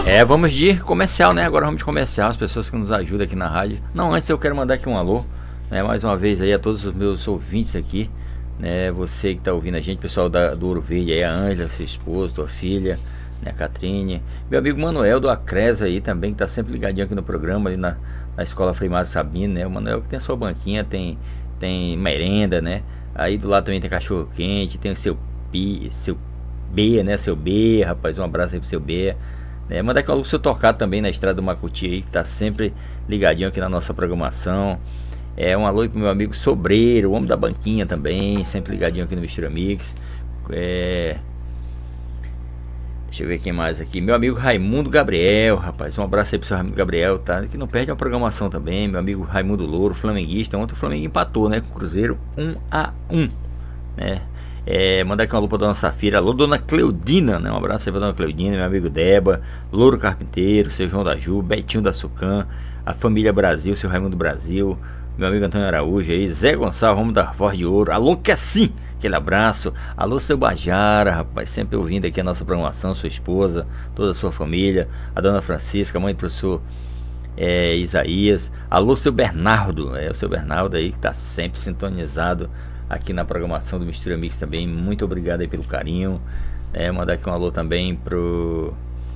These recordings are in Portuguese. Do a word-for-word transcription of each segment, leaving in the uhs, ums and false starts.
É, vamos de comercial, né? Agora vamos de comercial, as pessoas que nos ajudam aqui na rádio. Não, antes eu quero mandar aqui um alô, né? Mais uma vez aí a todos os meus ouvintes aqui, né? Você que tá ouvindo a gente, pessoal da, do Ouro Verde aí, a Ângela, seu esposo, tua filha, né? A Catrine. Meu amigo Manuel do Acres aí também, que tá sempre ligadinho aqui no programa, ali na, na Escola Frei Mário Sabino, né? O Manuel que tem a sua banquinha, tem, tem merenda, né? Aí do lado também tem cachorro quente, tem o seu Pi, seu B, né? Seu B, rapaz, um abraço aí pro seu B. É, mandar aqui um alô pro seu Tocado também na estrada do Macuti aí, que tá sempre ligadinho aqui na nossa programação. É, um alô pro meu amigo Sobreiro, o homem da banquinha também, sempre ligadinho aqui no Mistura Mix. É... Deixa eu ver quem mais aqui. Meu amigo Raimundo Gabriel, rapaz, um abraço aí pro seu Raimundo Gabriel, tá? Que não perde a programação também. Meu amigo Raimundo Louro, flamenguista. Ontem o Flamengo empatou, né? Com o Cruzeiro um a um, né? É, mandar aqui uma lupa da dona Safira, alô dona Cleudina, né? Um abraço aí pra dona Cleudina, meu amigo Deba, Louro Carpinteiro, seu João da Ju, Betinho da Sucan, a família Brasil, seu Raimundo Brasil, meu amigo Antônio Araújo aí, Zé Gonçalves, vamos dar Voz de Ouro, alô que assim, aquele abraço, alô seu Bajara, rapaz, sempre ouvindo aqui a nossa programação, sua esposa, toda a sua família, a dona Francisca, mãe do professor é, Isaías, alô seu Bernardo, é o seu Bernardo aí que tá sempre sintonizado aqui na programação do Mistura Mix também. Muito obrigado aí pelo carinho. É, mandar aqui um alô também pro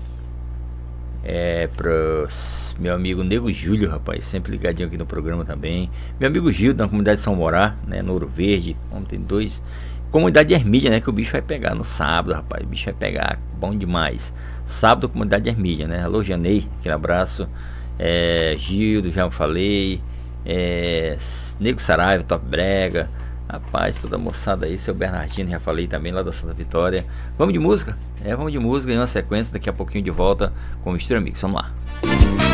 É, pro meu amigo Nego Júlio, rapaz, sempre ligadinho aqui no programa também. Meu amigo Gil, da comunidade de São Morá, né, no Ouro Verde. Vamos ter dois. Comunidade de Ermídia, né, que o bicho vai pegar no sábado, rapaz. O bicho vai pegar, bom demais. Sábado, comunidade de Ermídia, né. Alô, Janei, aquele abraço. É, Gildo, já falei. É, Nego Saraiva, Top Brega. Rapaz, toda a moçada aí, seu Bernardino, já falei também, lá da Santa Vitória. Vamos de música? É, vamos de música em uma sequência, daqui a pouquinho de volta com o Mistura Mix, vamos lá.